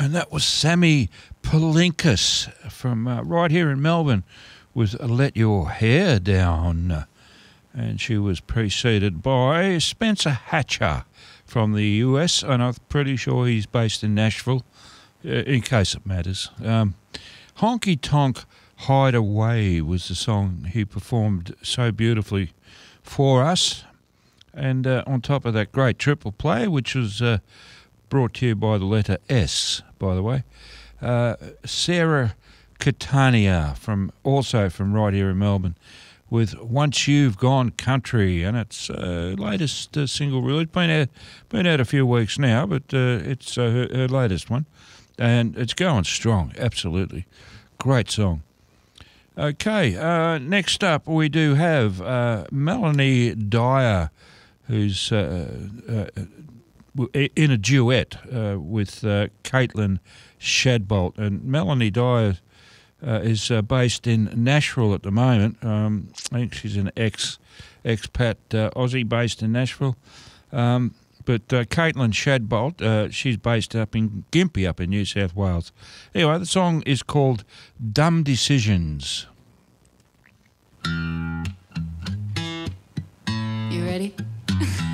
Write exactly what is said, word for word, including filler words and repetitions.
And that was Sammy Palinkas from uh, right here in Melbourne with Let Your Hair Down. And she was preceded by Spencer Hatcher from the U S, and I'm pretty sure he's based in Nashville, uh, in case it matters. Um, Honky Tonk Hideaway was the song he performed so beautifully for us. And uh, on top of that, great triple play, which was uh, brought to you by the letter S, by the way. Uh, Sarah Catania, from also from right here in Melbourne, with Once You've Gone Country, and it's uh, latest uh, single release. It's been out, been out a few weeks now, but uh, it's uh, her, her latest one, and it's going strong, absolutely. Great song. Okay, uh, next up we do have uh, Melanie Dyer, who's uh, uh, in a duet uh, with uh, Caitlin Shadbolt, and Melanie Dyer Uh, is uh, based in Nashville at the moment. Um, I think she's an ex expat uh, Aussie based in Nashville. Um, but uh, Caitlin Shadbolt, uh, she's based up in Gympie, up in New South Wales. Anyway, the song is called Dumb Decisions. You ready?